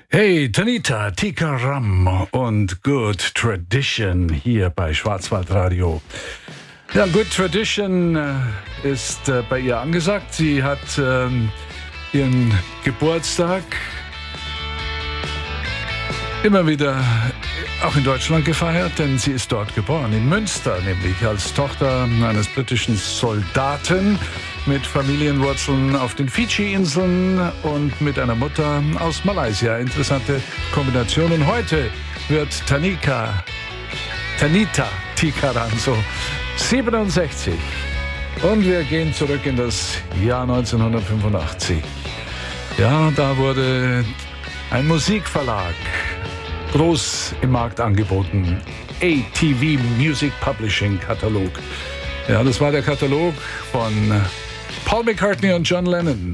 Hey, Tanita, Tikaram und Good Tradition hier bei Schwarzwaldradio. Ja, Good Tradition ist bei ihr angesagt. Sie hat ihren Geburtstag immer wieder auch in Deutschland gefeiert, denn sie ist dort geboren, in Münster, nämlich als Tochter eines britischen Soldaten mit Familienwurzeln auf den Fidschi-Inseln und mit einer Mutter aus Malaysia. Interessante Kombination. Und heute wird Tanita Tikaram so 67. Und wir gehen zurück in das Jahr 1985. Ja, da wurde ein Musikverlag groß im Markt angeboten. ATV Music Publishing Katalog. Ja, das war der Katalog von Paul McCartney und John Lennon.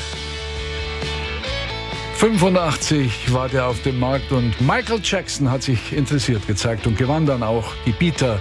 85 war der auf dem Markt und Michael Jackson hat sich interessiert gezeigt und gewann dann auch die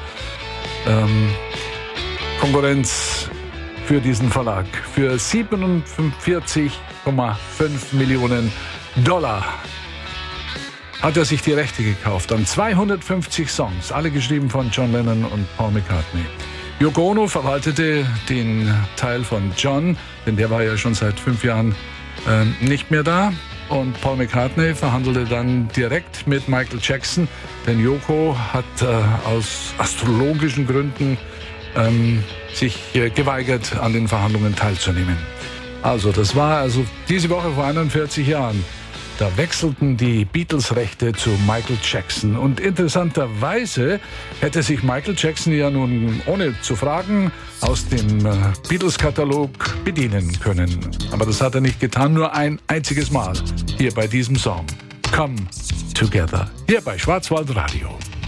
Bieter-Konkurrenz für diesen Verlag. Für 47,5 Millionen $. Hat er sich die Rechte gekauft an 250 Songs, alle geschrieben von John Lennon und Paul McCartney. Yoko Ono verwaltete den Teil von John, denn der war ja schon seit 5 Jahren nicht mehr da. Und Paul McCartney verhandelte dann direkt mit Michael Jackson, denn Yoko hat aus astrologischen Gründen sich geweigert, an den Verhandlungen teilzunehmen. Also das war diese Woche vor 41 Jahren. Da wechselten die Beatles-Rechte zu Michael Jackson. Und interessanterweise hätte sich Michael Jackson ja nun, ohne zu fragen, aus dem Beatles-Katalog bedienen können. Aber das hat er nicht getan, nur ein einziges Mal hier bei diesem Song. Come Together, hier bei Schwarzwaldradio.